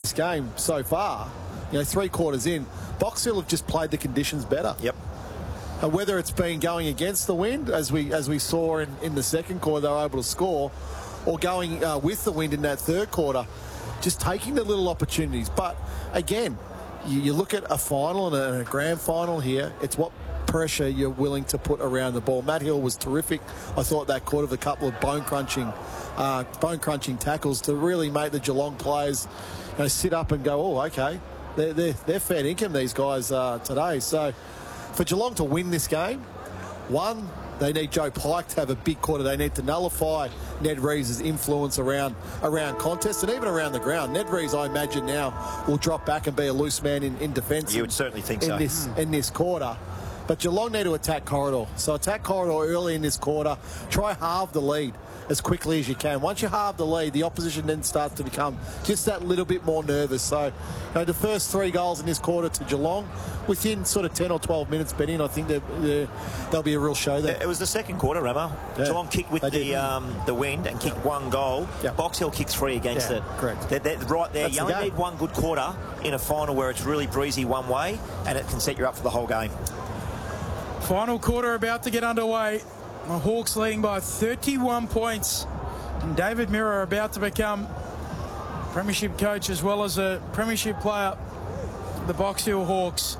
this game so far, you know, 3 quarters in, Box Hill have just played the conditions better. Yep. Whether it's been going against the wind, as we saw in the second quarter, they were able to score, or going with the wind in that third quarter, just taking the little opportunities. But again, you look at a final and a grand final here, it's what pressure you're willing to put around the ball. Matt Hill was terrific. I thought that quarter with a couple of bone-crunching tackles to really make the Geelong players, you know, sit up and go, oh, okay, they're fair income, these guys today. So for Geelong to win this game, one, they need Joe Pike to have a big quarter. They need to nullify Ned Reeves' influence around contests and even around the ground. Ned Reeves, I imagine now, will drop back and be a loose man in defence. You would certainly think so. In this quarter. But Geelong need to attack corridor. So attack corridor early in this quarter. Try halve the lead as quickly as you can. Once you halve the lead, the opposition then starts to become just that little bit more nervous. So, you know, the first 3 goals in this quarter to Geelong, within sort of 10 or 12 minutes, Benny, and I think there'll be a real show there. It was the second quarter, Ramo. Yeah. Geelong kicked with the wind and kicked 1 goal. Yeah. Box Hill kicked 3 against it. Correct. They're right there. You only need 1 good quarter in a final where it's really breezy one way, and it can set you up for the whole game. Final quarter about to get underway. The Hawks leading by 31 points. And David Mirror about to become premiership coach as well as a premiership player. The Box Hill Hawks.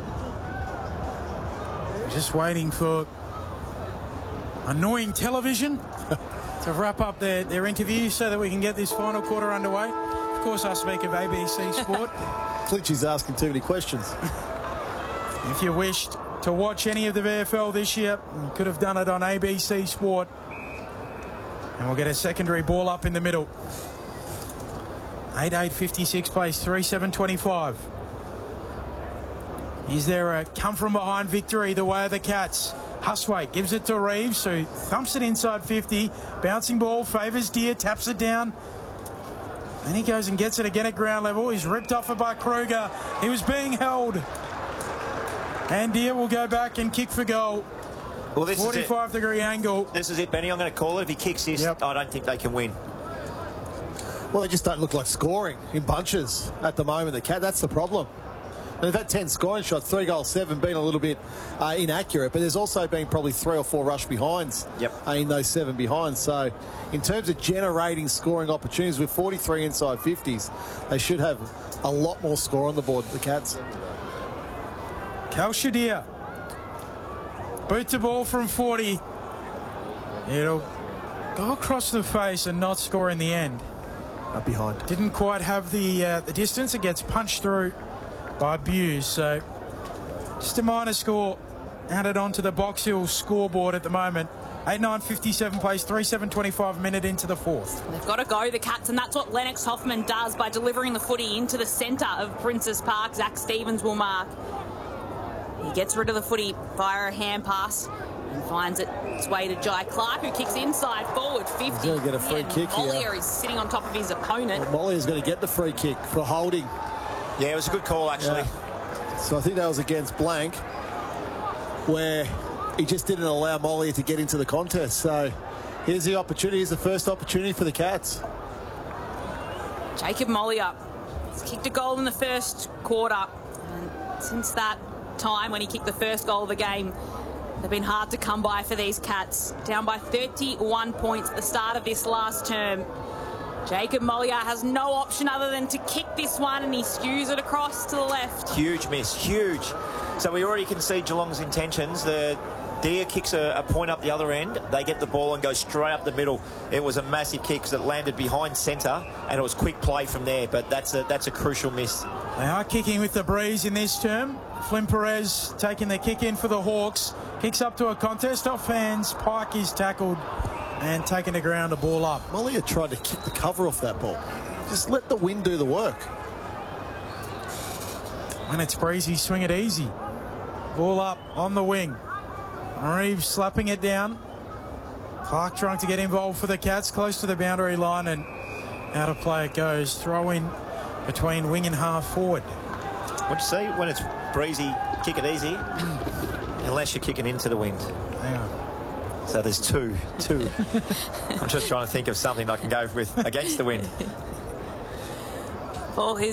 Just waiting for annoying television to wrap up their interview so that we can get this final quarter underway. Of course, I speak of ABC Sport. Clinch's asking too many questions. If you wished to watch any of the VFL this year, you could have done it on ABC Sport. And we'll get a secondary ball up in the middle. 8-8-56 plays 3-7-25. Is there a come-from-behind victory the way of the Cats? Hustwaite gives it to Reeves, who thumps it inside 50. Bouncing ball, favours Deer, taps it down. And he goes and gets it again at ground level. He's ripped off it by Kruger. He was being held. And Deer will go back and kick for goal. Well, this 45-degree angle. This is it, Benny. I'm going to call it. If he kicks this, I don't think they can win. Well, they just don't look like scoring in bunches at the moment. The Cat, that's the problem. And they've had 10 scoring shots, 3 goals, 7, been a little bit inaccurate, but there's also been probably 3 or 4 rush behinds in those 7 behinds. So in terms of generating scoring opportunities with 43 inside 50s, they should have a lot more score on the board, the Cats. Cal Shadir. Boot the ball from 40. It'll go across the face and not score in the end. Up behind. Didn't quite have the distance. It gets punched through by Buse. So just a minor score added onto the Box Hill scoreboard at the moment. 8-9-57 plays 3-7-25 minute into the 4th. They've got to go, the Cats, and that's what Lennox Hoffman does by delivering the footy into the centre of Princes Park. Zach Stevens will mark. He gets rid of the footy via a hand pass and finds its way to Jai Clark, who kicks inside forward 50. He's going to get a free kick here. Mollier is sitting on top of his opponent. Well, Mollier's going to get the free kick for holding. Yeah, it was a good call, actually. Yeah. So I think that was against Blank, where he just didn't allow Mollier to get into the contest. So here's the opportunity. Here's the first opportunity for the Cats. Jacob Mollier has kicked a goal in the first quarter. And since that time when he kicked the first goal of the game, they've been hard to come by for these Cats. Down by 31 points at the start of this last term. Jacob Mollier has no option other than to kick this one, and he skews it across to the left. Huge miss, huge. So we already can see Geelong's intentions. The Deer kicks a point up the other end. They get the ball and go straight up the middle. It was a massive kick because it landed behind centre, and it was quick play from there. But that's a crucial miss. They are kicking with the breeze in this term. Flynn Perez taking the kick in for the Hawks. Kicks up to a contest off hands. Pike is tackled and taken to ground, a ball up. Mollier tried to kick the cover off that ball. Just let the wind do the work. When it's breezy, swing it easy. Ball up on the wing. Reeves slapping it down. Clark trying to get involved for the Cats, close to the boundary line, and out of play it goes. Throw in between wing and half forward. What'd you say? When it's breezy, kick it easy, unless you're kicking into the wind. Yeah. So there's two. I'm just trying to think of something I can go with against the wind. Paul,